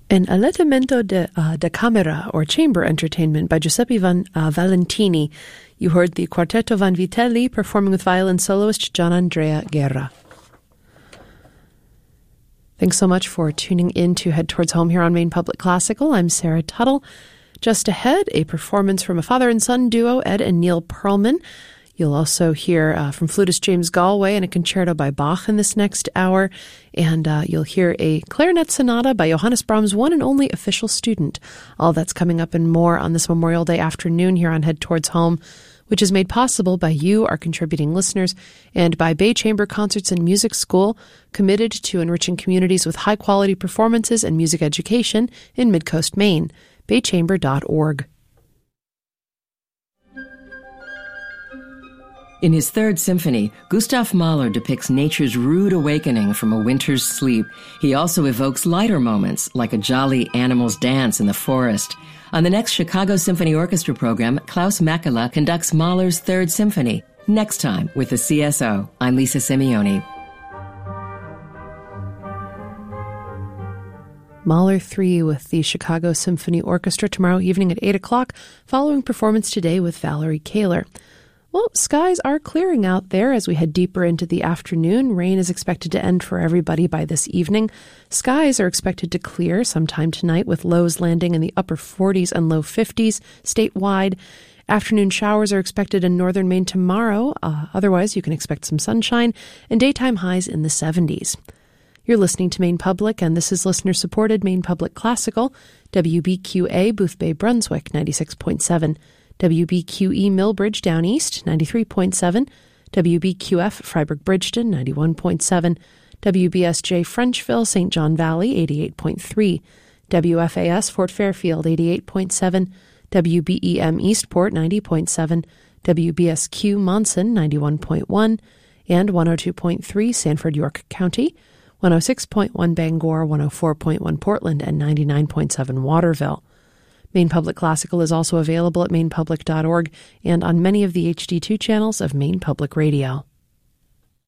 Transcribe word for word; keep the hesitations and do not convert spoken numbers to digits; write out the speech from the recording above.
An allettamento de, uh, da camera, or chamber entertainment, by Giuseppe Van, uh, Valentini. You heard the Quartetto Vanvitelli performing with violin soloist Gianandrea Guerra. Thanks so much for tuning in to Head Towards Home here on Maine Public Classical. I'm Sarah Tuttle. Just ahead, a performance from a father and son duo, Ed and Neil Pearlman. You'll also hear uh, from flutist James Galway and a concerto by Bach in this next hour. And uh, you'll hear a clarinet sonata by Johannes Brahms' one and only official student. All that's coming up and more on this Memorial Day afternoon here on Head Towards Home, which is made possible by you, our contributing listeners, and by Bay Chamber Concerts and Music School, committed to enriching communities with high-quality performances and music education in Midcoast, Maine. bay chamber dot org. In his Third Symphony, Gustav Mahler depicts nature's rude awakening from a winter's sleep. He also evokes lighter moments, like a jolly animal's dance in the forest. On the next Chicago Symphony Orchestra program, Klaus Makela conducts Mahler's Third Symphony. Next time with the C S O, I'm Lisa Simeone. Mahler three with the Chicago Symphony Orchestra tomorrow evening at eight o'clock, following performance today with Valerie Kaler. Well, skies are clearing out there as we head deeper into the afternoon. Rain is expected to end for everybody by this evening. Skies are expected to clear sometime tonight, with lows landing in the upper forties and low fifties statewide. Afternoon showers are expected in northern Maine tomorrow. Uh, otherwise, you can expect some sunshine and daytime highs in the seventies. You're listening to Maine Public, and this is listener-supported Maine Public Classical, W B Q A, Boothbay, Brunswick, ninety-six point seven. W B Q E Millbridge Down East, ninety-three point seven, W B Q F Freiburg Bridgeton, ninety-one point seven, W B S J Frenchville Saint John Valley, eighty-eight point three, W F A S Fort Fairfield, eighty-eight point seven, W B E M Eastport, ninety point seven, W B S Q Monson, ninety-one point one, and one oh two point three Sanford York County, one oh six point one Bangor, one oh four point one Portland, and ninety-nine point seven Waterville. Maine Public Classical is also available at maine public dot org and on many of the H D two channels of Maine Public Radio.